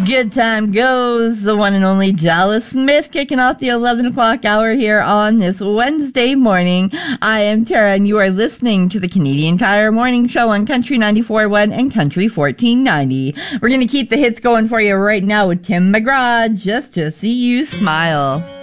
Good time goes. The one and only Dallas Smith kicking off the 11 o'clock hour here on this Wednesday morning. I am Tara, and you are listening to the Canadian Tire Morning Show on Country 94.1 and Country 1490. We're going to keep the hits going for you right now with Tim McGraw, Just to See You Smile.